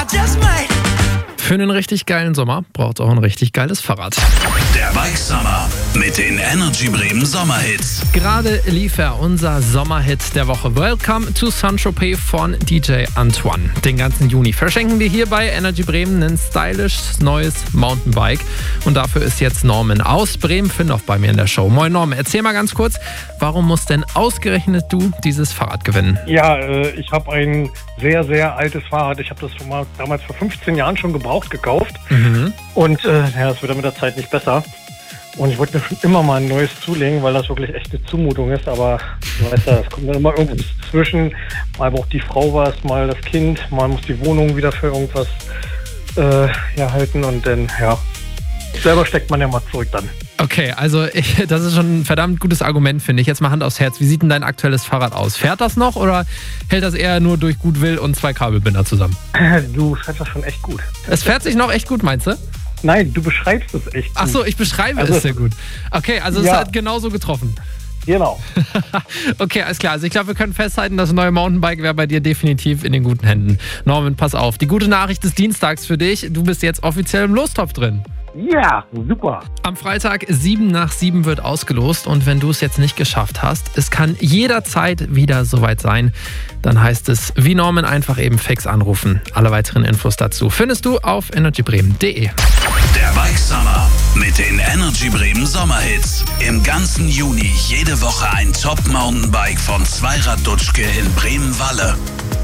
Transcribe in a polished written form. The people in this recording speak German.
just might. Für einen richtig geilen Sommer braucht es auch ein richtig geiles Fahrrad. Der Bike Summer mit den Energy Bremen Sommerhits. Gerade lief unser Sommerhit der Woche. Welcome to Saint-Tropez von DJ Antoine. Den ganzen Juni verschenken wir hier bei Energy Bremen ein stylisch neues Mountainbike. Und dafür ist jetzt Norman aus Bremen 5 bei mir in der Show. Moin Norman, erzähl mal ganz kurz, warum musst denn ausgerechnet du dieses Fahrrad gewinnen? Ja, ich habe ein sehr, sehr altes Fahrrad. Ich habe das damals vor 15 Jahren schon gebraucht gekauft. Und es wird mit der Zeit nicht besser. Und ich wollte mir schon immer mal ein neues zulegen, weil das wirklich echt eine Zumutung ist. Aber du weißt ja, es kommt dann immer irgendwas zwischen. Mal braucht die Frau was, mal das Kind, mal muss die Wohnung wieder für irgendwas halten. Und dann, selber steckt man ja mal zurück dann. Okay, also das ist schon ein verdammt gutes Argument, finde ich. Jetzt mal Hand aufs Herz. Wie sieht denn dein aktuelles Fahrrad aus? Fährt das noch oder hält das eher nur durch Gutwill und 2 Kabelbinder zusammen? Du fährst das schon echt gut. Es fährt sich noch echt gut, meinst du? Nein, du beschreibst es echt gut. Ach so, ich beschreibe es sehr gut. Okay, also es hat genauso getroffen. Genau. Okay, alles klar. Also ich glaube, wir können festhalten, das neue Mountainbike wäre bei dir definitiv in den guten Händen. Norman, pass auf. Die gute Nachricht des Dienstags für dich. Du bist jetzt offiziell im Lostopf drin. Ja, super. Am Freitag 7/7 wird ausgelost und wenn du es jetzt nicht geschafft hast, es kann jederzeit wieder soweit sein, dann heißt es, wie Norman, einfach eben fix anrufen. Alle weiteren Infos dazu findest du auf energybremen.de. Der Bike Summer mit den Energy Bremen Sommerhits. Im ganzen Juni jede Woche ein Top-Mountainbike von Zweirad Dutschke in Bremen-Walle.